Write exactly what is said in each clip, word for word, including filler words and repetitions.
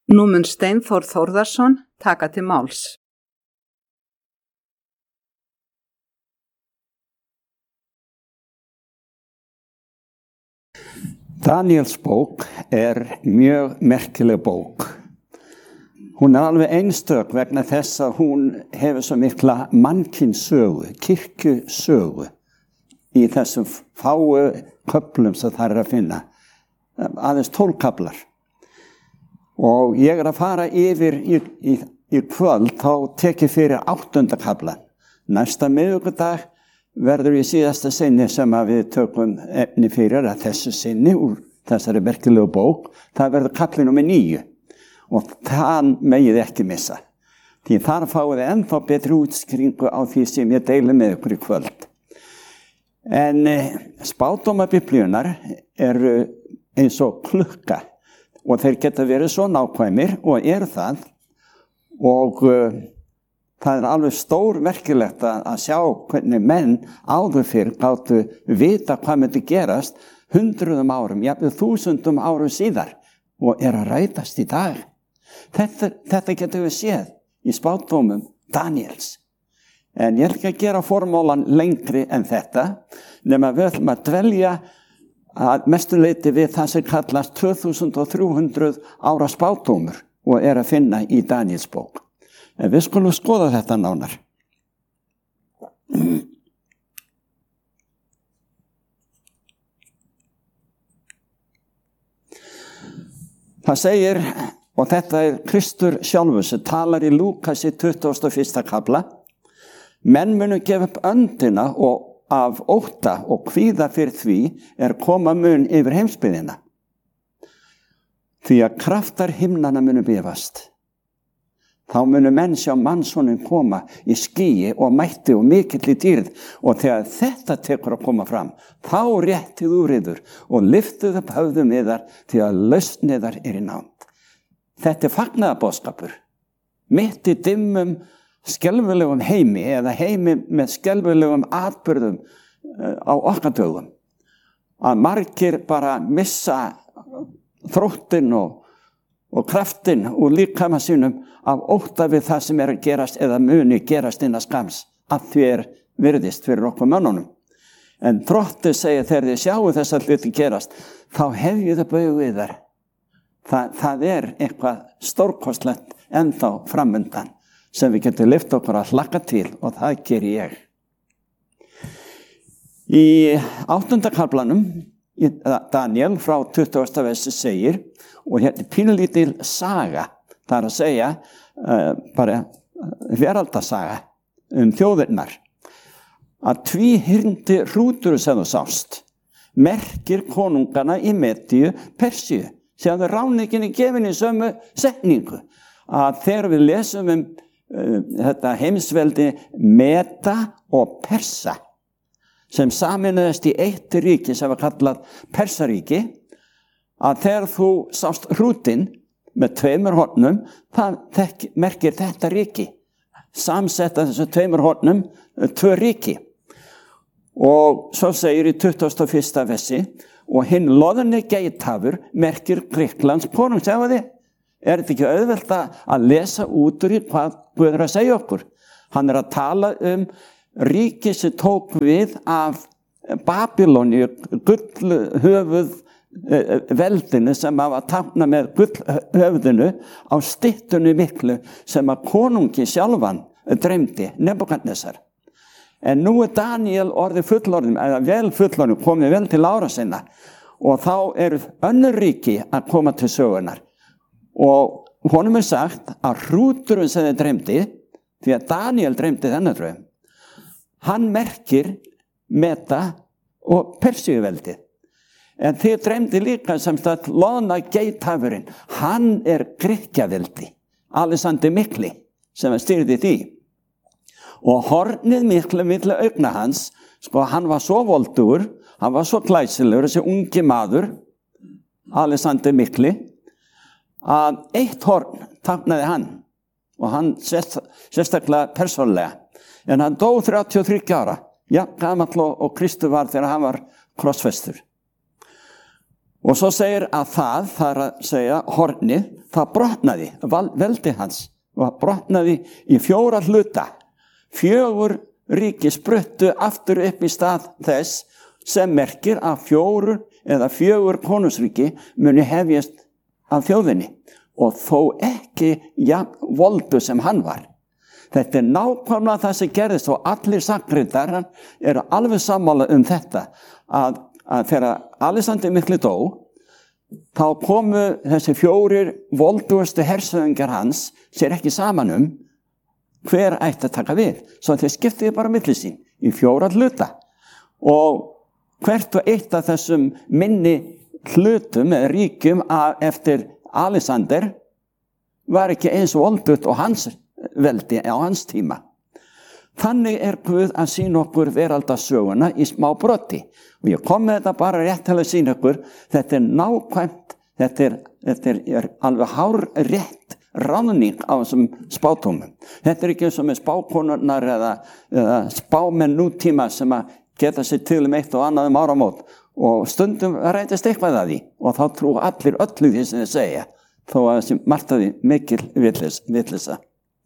Nú mun Steinþór Þórðarson taka til máls. Daniels bók er mjög merkileg bók. Hún er alveg einstök vegna þess að hún hefur svo mikla mannkynssögu, kirkjusögu í þessum fáu köflum sem það er að finna. Aðeins tólf kaflar. Og ég er að fara yfir í, í, í kvöld, þá tek ég fyrir áttunda kaflan. Næsta miðvikudag verður í síðasta sinni sem að við tökum efni fyrir að þessu sinni úr þessari merkilegu bók. Það verður kafli númer níu og það megið ekki missa. Því þar fáið þið ennþá betri útskýringu á því sem ég deili með ykkur í kvöld. En eh, spádómar Biblíunnar eru eins og klukka. Og þeir geta verið svo nákvæmir og er það og uh, það er alveg stór merkilegt að, að sjá hvernig menn áður fyrr gátu vita hvað myndi gerast hundruðum árum, jafnvel þúsundum árum síðar og er að rætast í dag. Þetta, þetta getur við séð í spádómum Daniels. En ég ætla ekki að gera formólan lengri en þetta, nema við ætlum að dvelja að mestu leyti við það sem kallast tvö þúsund þrjú hundruð ára spádómur og er að finna í Daniels bók. En við skulum skoða þetta nánar. Það segir, og þetta er Kristur sjálfur sem talar í Lúkasi tuttugasta og fyrsta kafla, menn munu gefa upp öndina og af ótta og kvíða fyrir því er koma mun yfir heimsbyggðina. Því að kraftar himnanna munu bifast. Þá munu menn sjá mannssonin koma í skýi og mætti og mikill í dýrð og þegar þetta tekur að koma fram, þá réttið úr yður og lyftið upp höfðum yðar því að lausn yðar er í nánd. Þetta er fagnaðarboðskapur. Mitt í dimmum skelfilegum heimi eða heimi með skelfilegum atburðum á okkar dögum. Að margir bara missa þróttinn og, og kraftinn úr líkama sínum af ótta við það sem er að gerast eða muni gerast innan skams að því er virðist fyrir okkur mönnunum. En Drottinn segir þegar þið sjáu þessa hluti gerast, þá hefjið það bauð við þar. Það, það er eitthvað stórkostlegt ennþá framundan sem við getum lyft okkur að hlakka til og það ger ég. Í áttunda kaflanum, í Daniel frá tuttugasta versi segir, og hérna er pínulítil saga, það er að segja, uh, bara veraldarsaga um þjóðirnar, að tvíhyrndi hrútur sem þú sást, merkir konungana í Medíu, Persíu, sem það ráninginni gefin í sömu setningu, að þegar við lesum um þetta heimsveldi Meda og Persa sem saminaðist í eitt ríki sem var kallað Persaríki, að þegar þú sást hrútinn með tveimur hornum, það þek, merkir þetta ríki, samsetta þessu tveimur hornum tvö ríki. Og svo segir í tuttugasta og fyrsta versi, og hinn loðni geithafur merkir Grikklands konung, segja þið. Er þetta ekki auðvelt að lesa út úr í hvað Guð er að segja okkur? Hann er að tala um ríki sem tók við af Babylóníu, gullhöfuð veldinu sem var táknað með gullhöfðinu á styttunni miklu sem að konungi sjálfan dreymdi, Nebúkadnesar. En nú er Daniel orðið fullorðin, eða vel fullorðin, komið vel til ára sinna og þá eru önnur ríki að koma til sögunar. Og honum er sagt að hrúturinn sem þið dreymdi, því að Daniel dreymdi þennan draum, hann merkir Meda og Persíuveldi. En þið dreymdi líka sem sagt loðna geithafurinn, hann er Grikkjaveldi, Alexander Mikli, sem stýrði því. Og hornið miklu milli augna hans, sko hann var svo voldugur, hann var svo glæsilegur, þessi ungi maður, Alexander Mikli, að eitt horn táknaði hann og hann sérst, sérstaklega persónlega. En hann dó þrjátíu og þriggja ára, ja, gamall og, og Kristur var þegar hann var krossfestur. Og svo segir að það, það er að segja hornið, það brotnaði, veldi hans og brotnaði í fjóra hluta. Fjögur ríki spruttu aftur upp í stað þess sem merkir að fjóru eða fjögur konungsríki muni hefjast af þjóðinni og þó ekki jafn voldu sem hann var. Þetta er nákvæmlega það sem gerðist og allir sakritar eru alveg sammála um þetta að, að þegar Alexander mikli dó þá komu þessi fjórir voldugustu hersöðingar hans sér ekki saman um hver ætti að taka við. Svo þeir skiptuðu bara milli sín í fjóra hluta og hvert og eitt af þessum minni hlutum eða ríkjum eftir Alexander var ekki eins voldugt og hans veldi á hans tíma. Þannig er Guð að sýna okkur veraldarsöguna í smá broti. Og ég kom með þetta bara rétt til að sýna okkur, þetta er nákvæmt, þetta er, þetta er, er alveg hár rétt ráðning á þessum spátumum. Þetta er ekki eins og með spákonurnar eða, eða spámenn nútíma sem að geta sér til um eitt og annað um áramót og stundum rætist eitthvað að því og þá trú allir öllu því sem þið segja, þó að þessi martaði mikil vitleysa.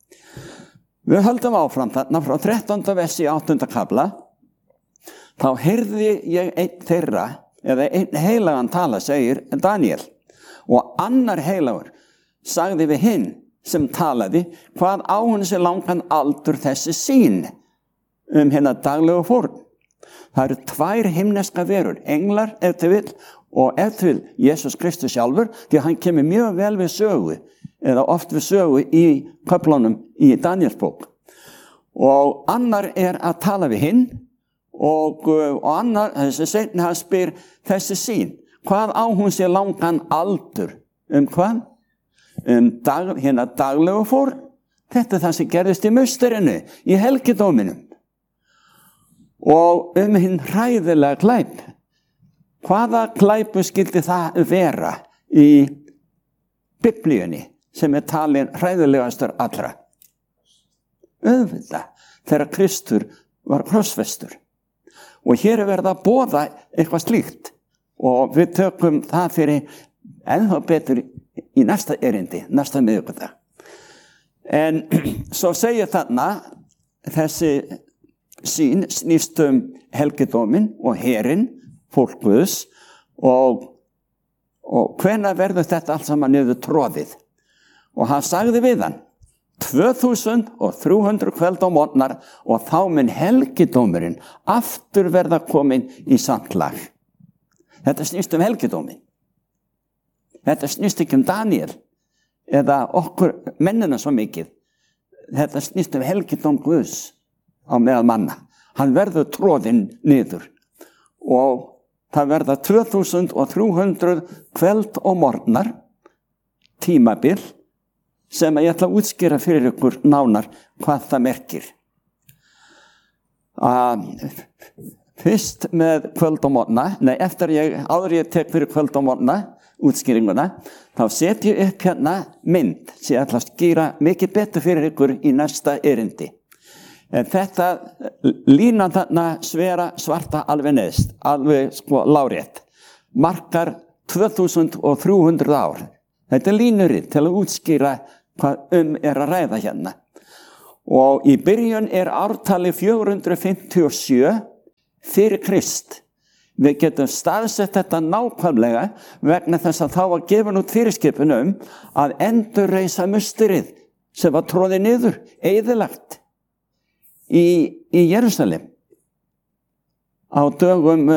Við höldum áfram þarna frá þrettánda versi í áttunda kafla. Þá heyrði ég einn þeirra, eða einn heilagan tala, segir Daniel. Og annar heilagur sagði við hinn sem talaði, hvað á hún sér langan aldur þessi sýn um hérna daglegu fórn. Það eru tvær himneska verur, englar ef til vill og ef til vill Jesús Kristus sjálfur, því hann kemur mjög vel við sögu, eða oft við sögu í köflunum í Daniels bók. Og annar er að tala við hinn og, og annar, þessi seinni hann spyr þessi sýn, hvað á hún sér langan aldur? Um hvað? Um dag, hérna daglegu fórn. Þetta er það sem gerðist í musterinu, í helgidóminum. Og um hinn hræðilega glæp. Hvaða glæpu skildi það vera í Biblíunni sem er talin hræðilegastur allra? Auðvitað, þegar Kristur var krossfestur. Og hér er verið að boða eitthvað slíkt og við tökum það fyrir ennþá betur í næsta erindi, næsta miðvikudag. En svo segir þarna þessi sýn snýst um helgidómin og herinn, fólk Guðs og, og hvenær verður þetta allt saman niður troðið? Og hann sagði við hann, tvö þúsund þrjú hundruð kvöld á morgnar og þá mun helgidómurinn aftur verða komin í samtlag. Þetta snýst um helgidómin. Þetta snýst ekki um Daniel eða okkur mennina svo mikið. Þetta snýst um helgidóm Guðs á meðal manna. Hann verður troðinn niður og það verða tvö þúsund þrjú hundruð kvöld og morgnar tímabil sem ég ætla að útskýra fyrir ykkur nánar hvað það merkir. Uh, fyrst með kvöld og morgna, nei eftir ég, áður ég tek fyrir kvöld og morgna, útskýringuna, þá set ég upp hérna mynd sem ég ætla að skýra mikið betur fyrir ykkur í næsta erindi. En þetta línan þarna svera svarta alveg neðst, alveg sko lárétt, markar tvö þúsund þrjú hundruð ár. Þetta er línurinn til að útskýra hvað um er að ræða hérna. Og í byrjun er ártali fjögur hundruð fimmtíu og sjö fyrir Krist. Við getum staðsett þetta nákvæmlega vegna þess að þá var gefin út fyrirskipun um að endurreisa musterið sem var troðið niður, eyðilagt í, í Jerúsalem á dögum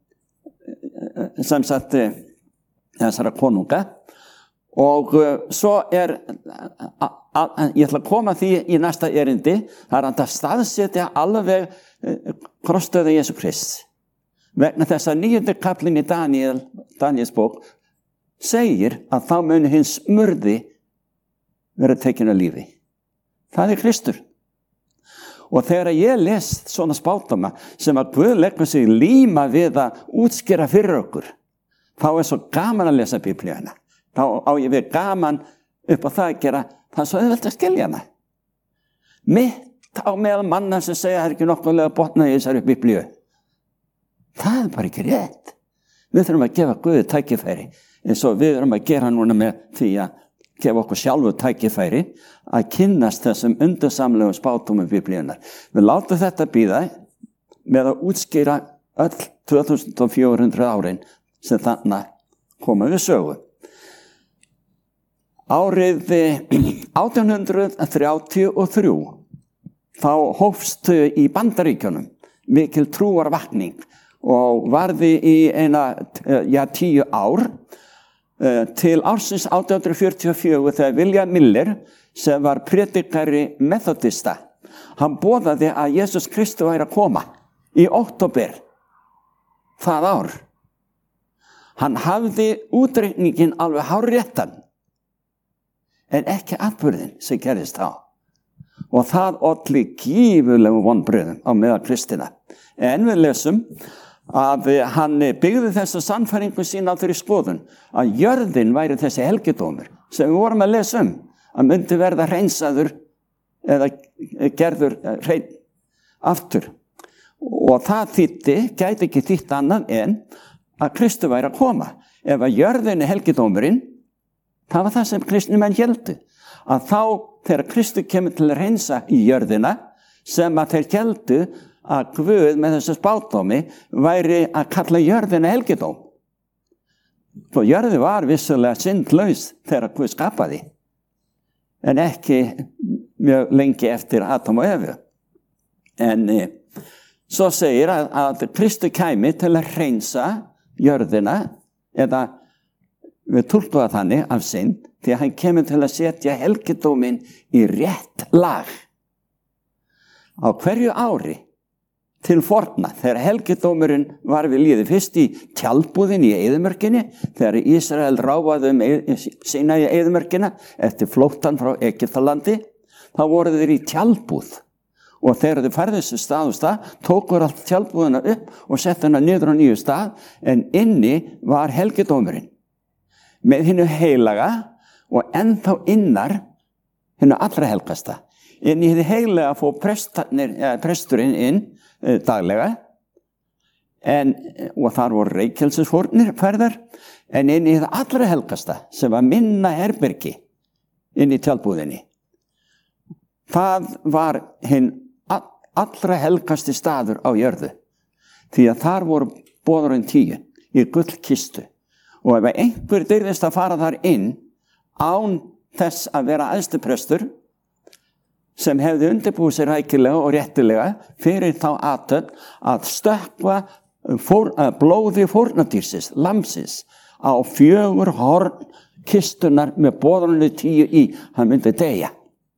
sem sagt þessara konunga. Og uh, svo er, a, a, a, ég ætla að koma því í næsta erindi, það er að staðsetja alveg uh, krossdauða Jesú Krist. Vegna þess að níundi kaflinn í Daniel, Daniels bók segir að þá muni hins smurði vera tekin af lífi. Það er Kristur. Og þegar ég les svona spátama sem að Guð leggur sig líma við að útskýra fyrir okkur, þá er svo gaman að lesa Biblíuna. Þá á ég við gaman upp á það að gera, það er svo auðvelt að skilja hana. Mitt á meðal manna sem segja að það er ekki nokkulega botnað í þessari Biblíu. Það er bara ekki rétt. Við þurfum að gefa Guði tækifæri eins og við þurfum að gera núna með því að gefa okkur sjálfu tækifæri að kynnast þessum undursamlegu spádómum Biblíunnar. Við látum þetta bíða með að útskýra öll tvö þúsund fjögur hundruð árin sem þannig koma við sögu. Árið átján hundruð þrjátíu og þrjú þá hófst í Bandaríkjunum mikil trúarvakning og varði í eina, já, tíu ár til ársins átján hundruð fjörutíu og fjögur þegar William Miller sem var predikari methodista, hann boðaði að Jesús Kristur væri að koma í október það ár. Hann hafði útreikningin alveg hárréttan en ekki atburðin sem gerðist þá. Og það olli gífurlegum vonbrigðum á meðal kristina. En við lesum að hann byggði þessa sannfæringu sína á þeirri skoðun að jörðin væri þessi helgidómur sem við vorum að lesa um, að myndi verða hreinsaður eða gerður hrein aftur. Og það þýddi, gæti ekki þýtt annað en að Kristur væri að koma. Ef að jörðin er helgidómurinn, það var það sem kristni menn héldu. Að þá þegar Kristur kemur til að hreinsa í jörðina sem að þeir héldu að Guð með þessu spádómi væri að kalla jörðina helgidóm. Svo jörði var vissulega syndlaus þegar Guð skapaði, en ekki mjög lengi eftir Adam og Evu. En e, svo segir að, að Kristur kæmi til að hreinsa jörðina, eða við túlkum það þannig af synd, því að hann kemur til að setja helgidóminn í rétt lag. Á hverju ári til forna, þegar helgidómurinn var við líði, fyrst í tjaldbúðin í eyðimörkinni, þegar Ísrael ráfaði um sína í eyðimörkina eftir flóttan frá Egyptalandi, þá voru þeir í tjaldbúð. Og þegar þeir færðu þessu stað og stað, tókur allt tjaldbúðina upp og sett hana niður á nýju stað, en inni var helgidómurinn. Með hinnu heilaga og ennþá innar hinnu allra helgasta. Inn í hið heilaga fór presturinn inn daglega, en, og þar voru reykjelsisfórnir færðar, en inn í það allra helgasta sem var minna herbergi inn í tjaldbúðinni. Það var hinn allra helgasti staður á jörðu, því að þar voru boðurinn tíu í gullkistu, og ef einhver dyrðist að fara þar inn án þess að vera æðstuprestur sem hefði undirbúið sér rækilega og réttilega fyrir þá athöfn að stökkva fór, blóði fórnadýrsins, lamsins, á fjögur horn kistunar með boðurinn tíu í, hann myndi deyja.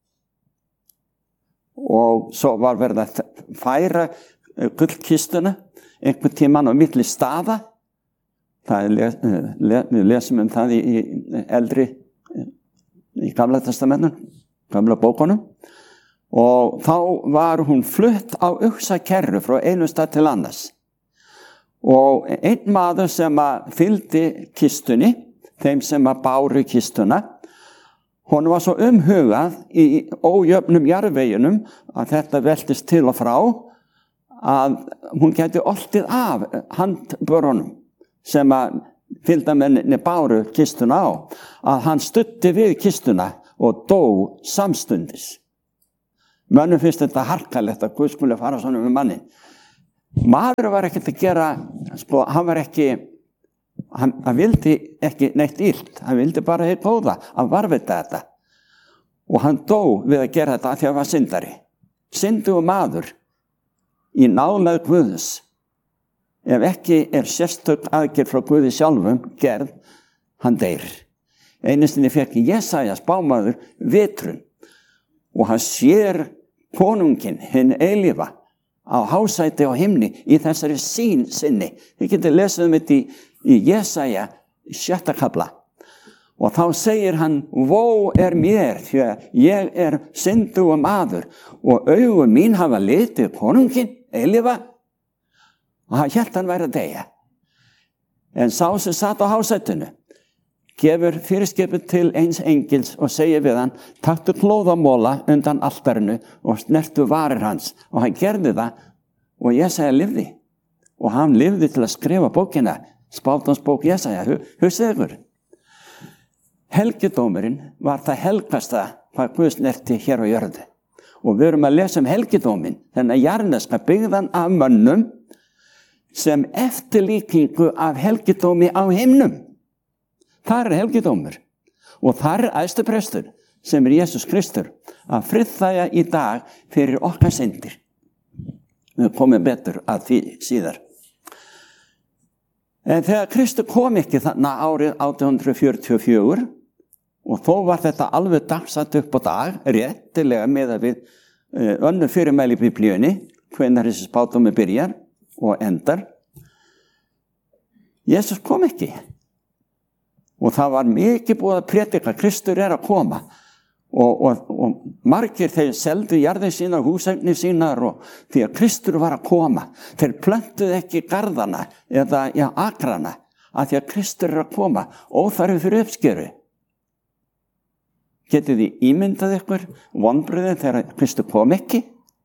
Og svo var verið að færa gullkistuna einhvern tímann á milli staða. Það er les, le, við lesum um það í, í eldri, í gamla testamentinu, gamla bókunum. Og þá var hún flutt á uxakerru frá einu stað til annars. Og einn maður sem að fylgdi kistunni, þeim sem að báru kistuna, hún var svo umhugað í ójöfnum jarðveginum að þetta veltist til og frá, að hún gæti oltið af handbörunum sem að fylgdamenninni báru kistuna á, að hann studdi við kistuna og dó samstundis. Mönnum finnst þetta harkalegt að Guð skuli fara svona með manni. Maður var ekkert að gera, sko, hann var ekki, hann, hann vildi ekki neitt illt, hann vildi bara heitt góða, hann varvita þetta. Og hann dó við að gera þetta því að hann var syndari. Syndugur maður í nálægð Guðs. Ef ekki er sérstök aðgerð frá Guði sjálfum gerð, hann deyr. Einistinni fekk Jesaja spámaður vitrun og hann sér konungin, hinn eilífa, á hásæti á himni í þessari sýn sinni. Þið getur lesið um þetta í, í Jesaja sjötta kafla. Og þá segir hann, vó er mér, því að ég er syndugur maður og augun mín hafa litið konungin, eilífa, og hann hélt hann væri að deyja. En sá sem satt á hásætinu gefur fyrirskipið til eins engils og segir við hann, taktu klóðamóla undan altarinu og snertu varir hans. Og hann gerði það og Jesaja lifði. Og hann lifði til að skrifa bókina, spádómsbók Jesaja, hugsið ykkur. helgidómurinn var það helgasta hvað Guð snerti hér á jörðu. Og við erum að lesa um helgidóminn, þennan jarðneska byggðan af mönnum sem eftirlíkingu af helgidómi á himnum. Það er helgidómur. Og það er æðstu prestur sem er Jesús Kristur að friðþægja í dag fyrir okkar syndir. Við komum betur að því síðar. En þegar Kristur kom ekki þarna árið átján hundruð fjörutíu og fjögur og þó var þetta alveg dagsatt upp á dag, réttilega meðað við uh, önnur fyrirmæli í Biblíunni, hvenær þessi spádómur byrjar og endar. Jesús kom ekki. Og það var mikið búið að predika, Kristur er að koma. Og, og, og margir þeir seldu jarðir sínar, húseignir sínar og því að Kristur var að koma. Þeir plöntuðu ekki garðana eða já, akrana að því að Kristur er að koma. Óþarfi fyrir uppskeru. Getið þið ímyndað ykkur vonbrigðin þegar Kristur kom ekki?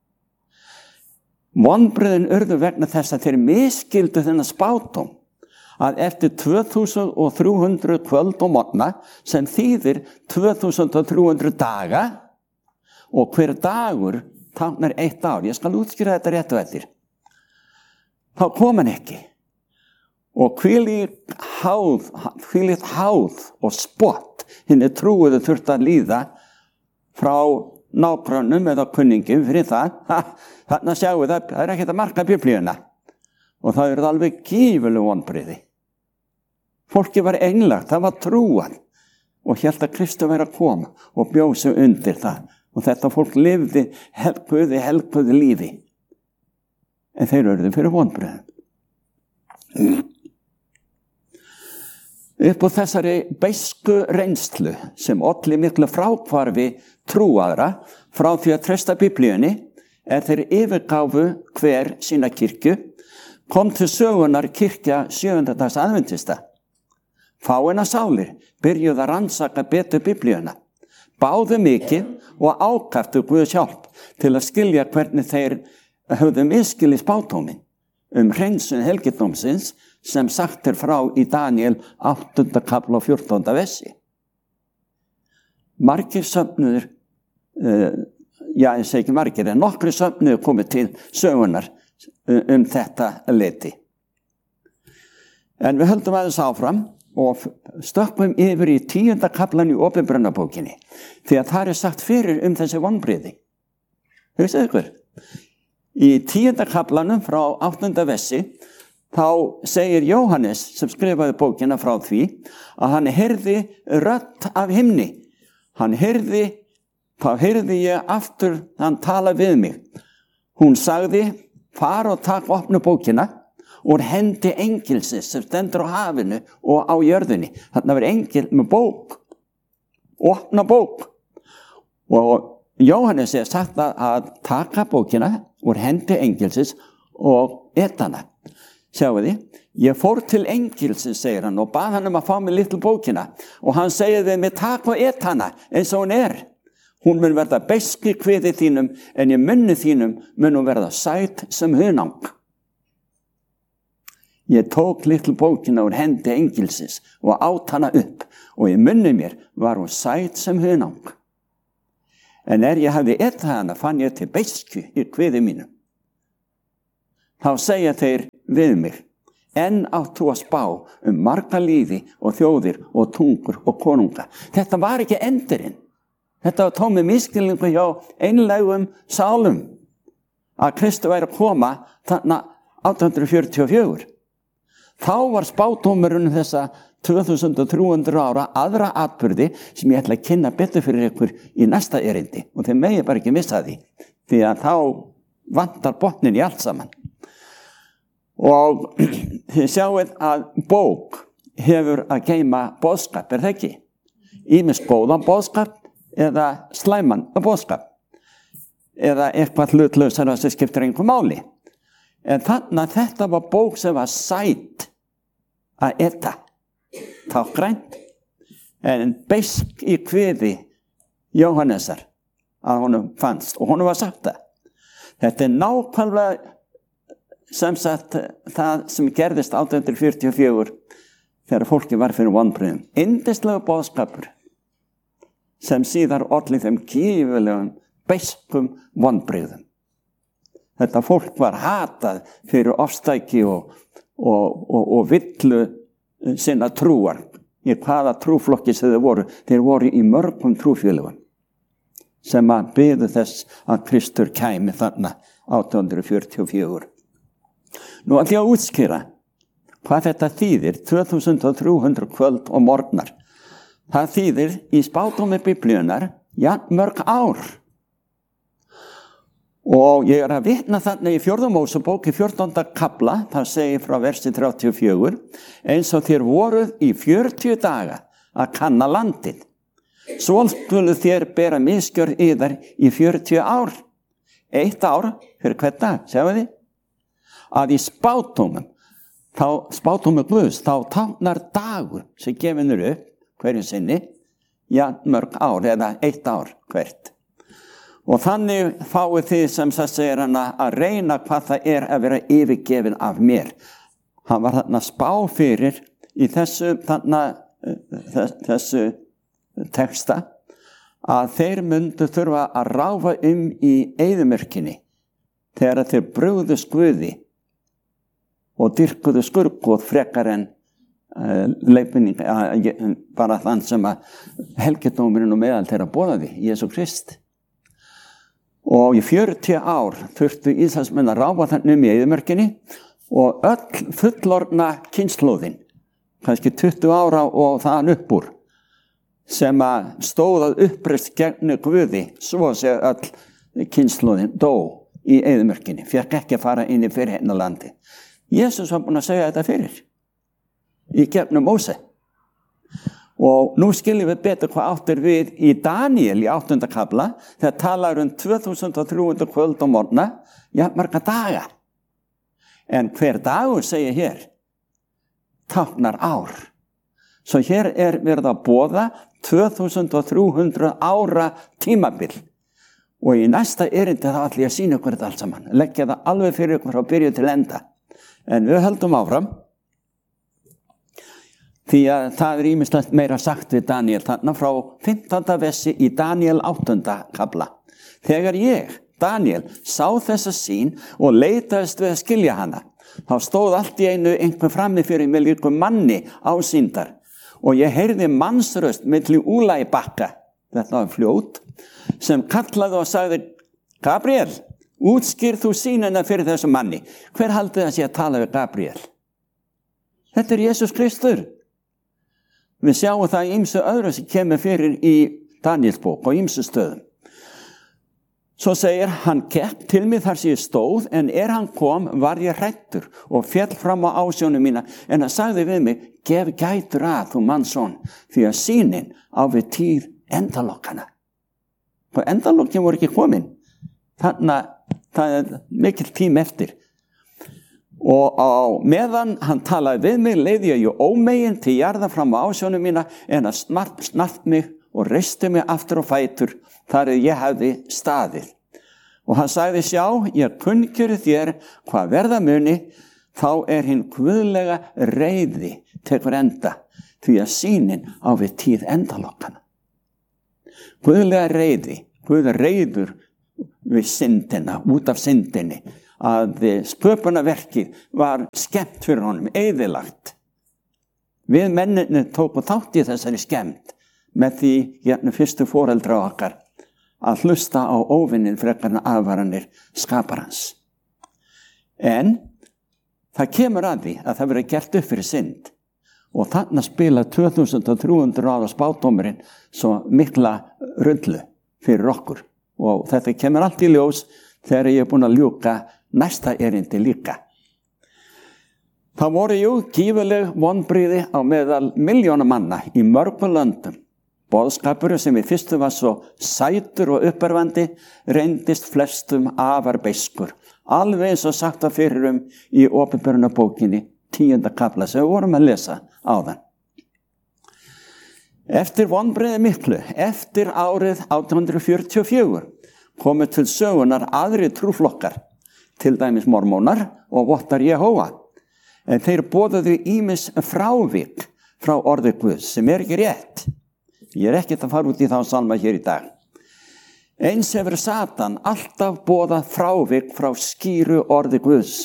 Vonbrigðin urðu vegna þess að þeir misskildu þennan spádóm að eftir tvö þúsund þrjú hundruð kvöld og morgna sem þýðir tvö þúsund þrjú hundruð daga og hver dagur táknar eitt ár. Ég skal útskýra þetta rétt og eftir. Þá kom hann ekki. Og hvílíkt háð, hvílíkt háð og spott hinni trúuðu þurfti að líða frá nágrönnum eða kunningum fyrir það. Ha, þarna sjáu það, það er ekkert að marka Biblíuna. Og það eru alveg gífurleg vonbrigði. Fólki var einlægt, það var trúan og hélt að Kristur væri að koma og bjóð sig undir það. Og þetta fólk lifði helguði, helguði lífi. En þeir urðu fyrir vonbrigðum. Upp á þessari beisku reynslu sem olli miklu fráhvarfi trúaðra frá því að treysta Biblíunni er þeir yfirgáfu hver sína kirkju, kom til sögunar kirkja sjöunda dags aðventista. Fáeina sálir byrjuðu að rannsaka betur Biblíuna, báðu mikið og ákaftu Guðs hjálp til að skilja hvernig þeir höfðu misskilið spádóminn um hreinsun helgidómsins sem sagt er frá í Daniel áttunda kafla og fjórtánda versi. Margir söfnuður, uh, já ég segi ekki margir, en nokkri söfnuður komið til sögunar um þetta leyti. En við höldum aðeins áfram og stökkum yfir í tíunda kaflan í Opinberunarbókinni því að það er sagt fyrir um þessi vonbrigði. Hugsaðu ykkur. Í tíunda kaflanum frá áttunda versi þá segir Jóhannes sem skrifaði bókina frá því að hann heyrði rödd af himni. Hann heyrði, þá heyrði ég aftur hann tala við mig. Hún sagði, far og takk opnu bókina og hendi engilsins sem stendur á hafinu og á jörðinni. Þarna var engil með bók, opna bók. Og Jóhannes er sagt að taka bókina og hendi engilsins og etana. Sjáu þið, ég fór til engilsins, segir hann, og bað hann um að fá mig litlu bókina. Og hann segir við mig, takk og etana eins og hún er. Hún mun verða beisk í kviði þínum, en í munni þínum mun hún verða sæt sem hunang. Ég tók litlu bókina úr hendi engilsins og át hana upp og í munni mér var hún sæt sem hunang. En er ég hafði etað hana fann ég til beisku í kviði mínum. Þá segja þeir við mig, enn átt þú að spá um marga líði og þjóðir og tungur og konunga. Þetta var ekki endurinn. Þetta var tómið misskilningu hjá einlægum sálum að Kristur væri að koma þarna átján hundruð fjörutíu og fjögur. Þá var spádómurinn þessa tvö þúsund þrjú hundruð ára aðra atburði sem ég ætla að kynna betur fyrir ykkur í næsta erindi og þeir megi bara ekki missa því því að þá vantar botnin í allt saman. Og þið sjáuð að bók hefur að geyma boðskap, er það ekki? Ýmist góðan boðskap eða slæman boðskap eða eitthvað hlutlausara sem skiptir einhver máli. En þannig að þetta var bók sem var sæt að eta, tákgrænt, en beisk í kviði Jóhannesar að honum fannst og honum var sagt það. Þetta er nákvæmlega sem sagt það sem gerðist átján hundruð fjörutíu og fjögur þegar fólki var fyrir vonbrigðum. Yndislegur boðskapur, sem síðar olli þeim gífulegum beiskum vonbrigðum. Þetta fólk var hatað fyrir ofstæki og, og, og, og villu sinna trúar. Í hvaða trúflokki sem þeir voru. Þeir voru í mörgum trúfélögum sem að biðu þess að Kristur kæmi þarna átján hundruð fjörutíu og fjögur. Nú ætla ég að útskýra hvað þetta þýðir tvö þúsund og þrjú hundruð kvöld og morgnar. Það þýðir í spádómi Biblíunnar jafn mörg ár. Og ég er að vitna þarna í fjórða Mósebók í fjórtánda kafla, það segir frá versi þrjátíu og fjögur, eins og þér voruð í fjörutíu daga að kanna landið. Svo skulu þér bera misgjörð yðar í fjörutíu ár. Eitt ár fyrir hvern dag, sjáu þið? Að í spádómum, þá spádómum Guðs, þá táknar dagur sem gefinur upp hverju sinni, já, mörg ár eða eitt ár hvert. Og þannig fáið þið sem það segir hana að reyna hvað það er að vera yfirgefin af mér. Hann var þarna spá fyrir í þessu, þarna, þessu texta að þeir myndu þurfa að ráfa um í eyðimörkinni þegar þeir brugðust Guði og dyrkuðu skurkóð frekar en uh, leifinning, uh, bara þann sem að helgidómurinn og meðal þeirra boðaði, Jesú Krist. Og í fjörutíu ár þurftu Ísraelsmenn að ráfa þannig um í eyðimörkinni og öll fullorðna kynslóðin, kannski tuttugu ára og þaðan upp úr, sem að stóðað uppreist gegn Guði, svo að segja öll kynslóðin dó í eyðimörkinni, fekk ekki að fara inn í fyrirheiðnalandi. Jesús var búinn að segja þetta fyrir, í gegnum Móse. Og nú skiljum við betur hvað áttir við í Daniel í áttunda kafla, þegar talar um tvö þúsund og þrjú hundruð kvöld og morgna, ja, marga daga. En hver dagur, segir hér, táknar ár. Svo hér er verið að boða tvö þúsund og þrjú hundruð ára tímabil. Og í næsta erindi þá ætla ég að sýna ykkur þetta allt saman. Leggja það alveg fyrir ykkur frá byrju til enda. En við höldum áfram. Því að það er ýmislegt meira sagt við Daniel þarna frá fimmtánda versi í Daniel áttunda kafla. Þegar ég, Daniel, sá þessa sýn og leitaðist við að skilja hana, þá stóð allt í einu einhver frammi fyrir mig líku manni ásýndar og ég heyrði mannsröst milli Úla í bakka, þetta var fljót, sem kallaði og sagði, Gabriel, útskýr þú sýnina fyrir þessu manni. Hver haldið að sé að tala við Gabriel? Þetta er Jesús Kristur. Við sjáum það í ýmsu öðru sem kemur fyrir í Daniels bók og ýmsu stöðum. Svo segir, hann gekk til mig þar sem ég stóð, en er hann kom var ég hræddur og féll fram á ásjónu mína, en hann sagði við mig, gef gætur að þú mannsson, því að sýnin á við tíð endalokkana. Og endalokkin voru ekki komin. Þannig að það er mikil tím eftir. Og á meðan hann talaði við mig, leiði ég í ómegin til jarða fram á ásjónu mína, en að snart, snart mig og reisti mig aftur á fætur, þar ég hefði staðið. Og hann sagði, sjá, ég kunnkjöri þér hvað verða muni, þá er hinn guðlega reiði tekur enda, því að sýnin á við tíð endalokkana. Guðlega reiði, Guð reiður við syndina, út af syndinni, að sköpunarverkið var skemmt fyrir honum, eyðilagt. Við menninni tókum þátt í þessari skemmt með því hérna fyrstu foreldra okkar að hlusta á óvinnin frekar en aðvaranir skaparans. En það kemur að því að það verið gert upp fyrir synd og þarna spila tvö þúsund og þrjú hundruð ára spádómurinn svo mikla rullu fyrir okkur og þetta kemur allt í ljós þegar ég er búin að ljúka næsta erindi líka. Það voru jú gífuleg vonbrigði á meðal milljóna manna í mörgum löndum. Boðskapurinn sem í fyrstu var svo sætur og uppörvandi reyndist flestum afar beiskur. Alveg eins og sagt að fyrir um í opinberunarbókinni tíunda kafla sem við vorum að lesa áðan. Eftir vonbrigði miklu, eftir árið átján hundruð fjörutíu og fjögur, komu til sögunar aðri trúflokkar, til dæmis mormónar og vottar Jehóva. En þeir boðuðu ýmis frávik frá orði Guðs sem er ekki rétt. Ég er ekkert að fara út í þá sálma hér í dag. Eins hefur Satan alltaf boðað frávik frá skýru orði Guðs.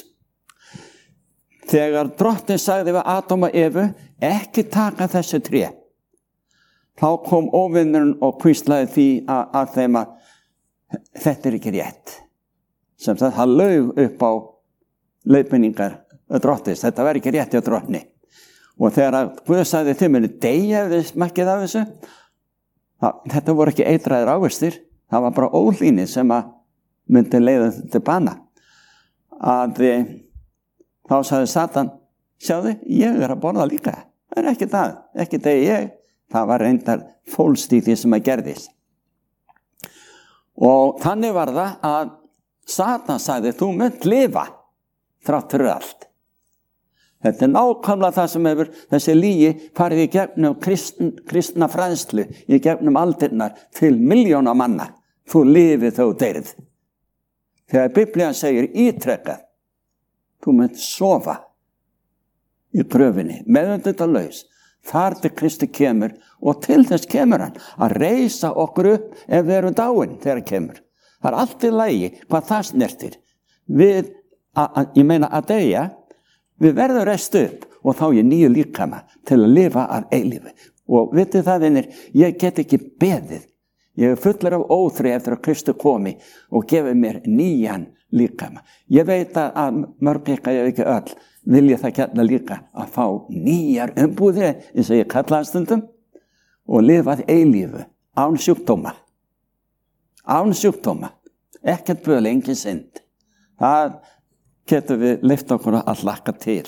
Þegar drottinn sagði við Adam og Evu, ekki taka þessi tré, þá kom óvinnurinn og hvíslaði því að, að þeim að þetta er ekki rétt. Sem það, það laug upp á leiðbeiningar drottins, þetta var ekki rétt hjá drottni. Og þegar Guð sagði þið muni deyja ef þið smakkið af þessu, það, þetta voru ekki eitraðir ávextir, það var bara ólíni sem að myndi leiða til bana. Að þá sagði Satan, sjáðu, ég er að borða líka. Það er ekki það, ekki þegar ég. Það var reyndar fólst í því sem að gerðist. Og þannig var það að Satan sagði, þú munt lifa þrátt fyrir allt. Þetta er nákvæmlega það sem hefur þessi lygi farið í gegnum kristn, kristna fræðslu, í gegnum aldirnar til miljóna manna. Þú lifið þó deyrið. Þegar Biblían segir ítrekkað, þú munt sofa í gröfinni, meðvitundalaus, þar til Kristi kemur og til þess kemur hann að reisa okkur upp ef við erum dáin þegar hann kemur. Það er allt í lagi hvað það snertir. Við, a, a, ég meina að deyja, við verðum reist upp og þá ég nýju líkama til að lifa að eilífi. Og vitið það, vinir, ég get ekki beðið. Ég er fullur af óþrey eftir að Kristi komi og gefi mér nýjan líkama. Ég veit að mörg ykkar, ég veit ekki öll, vilja það gætna líka að fá nýjar umbúðir, eins og ég kalla stundum, og lifað eilífu, án sjúkdóma. Án sjúkdóma. Ekkert böl, engin synd. Það getur við lyft okkur að hlakka til.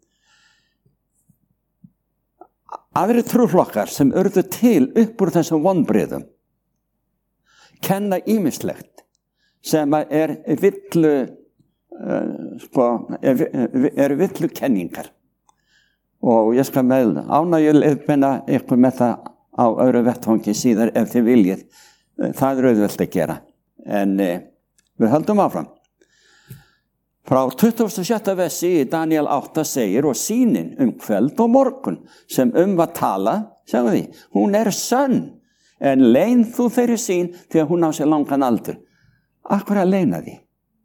Aðri trúflokkar sem urðu til upp úr þessum vonbrigðum kenna ýmislegt sem er villu uh, sko, er, er villu kenningar. Og ég skal með ánægju leiðbeina ykkur með það á öðru vettvangi síðar ef þið viljið. Það er auðvelt að gera. En uh, við höldum áfram. Frá tuttugasta og sjötta versi í Daniel átta segir, og sýnin um kvöld og morgun sem um var talað, sjáu því, hún er sönn, en leyn þú þeirri sýn því að hún á sér langan aldur. Akkur að leyna því?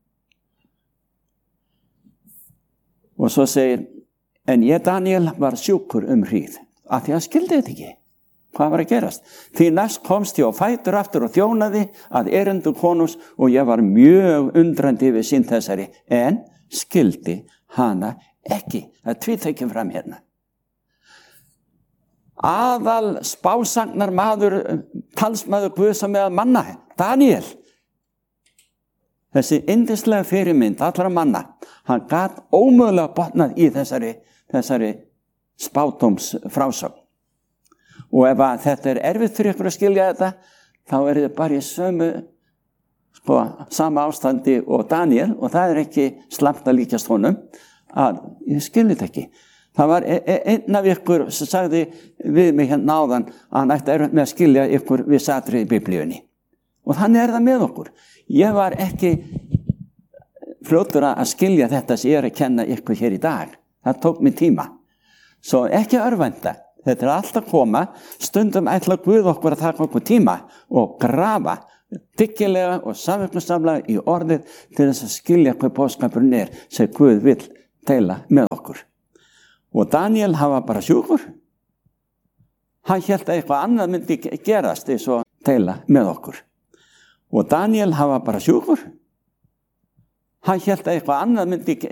Og svo segir, en ég Daniel var sjúkur um hríð, af því að skildi þetta ekki. Hvað var að gerast? Því næst komst ég á fætur aftur og þjónaði að erindu konus og ég var mjög undrandi við sín þessari, en skildi hana ekki. Það tvítekjum fram hérna. Aðal spásagnar maður, talsmaður Guðs með manna, Daniel. Þessi yndislega fyrirmynd allra manna, hann gat ómögulega botnað í þessari, þessari spádóms frásögn. Og ef að þetta er erfitt fyrir ykkur að skilja þetta, þá er þetta bara í sömu, sko, sama ástandi og Daniel, og það er ekki slæmt að líkjast honum, að ég skilji þetta ekki. Það var einn af ykkur sem sagði við mig hérna áðan að hann ætti erfitt með að skilja ykkur við satri í Biblíunni. Og þannig er það með okkur. Ég var ekki fljótur að skilja þetta sem ég er að kenna ykkur hér í dag. Það tók mig tíma. Svo ekki örvænta. Þetta er alltaf koma, stundum ætla Guð okkur að taka okkur tíma og grafa dyggilega og samverknarsamlega í orðið til þess að skilja hvað boðskapurinn er sem Guð vill deila með okkur. Og Daniel hafa bara sjúkur. Hann hélt að eitthvað annað myndi gerast eins og deila með okkur. Og Daniel hafa bara sjúkur. Hann hélt að eitthvað annað myndi